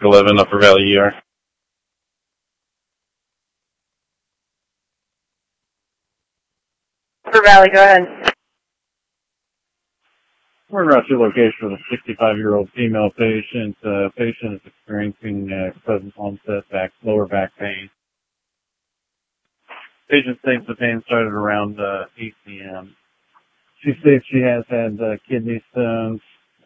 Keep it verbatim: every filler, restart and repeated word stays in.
eleven, Upper Valley E R. Upper Valley, go ahead. We're around your location with a sixty-five-year-old female patient. Uh, patient is experiencing uh, sudden onset back, lower back pain. Patient states the pain started around uh, eight p m She states she has had uh, kidney stones,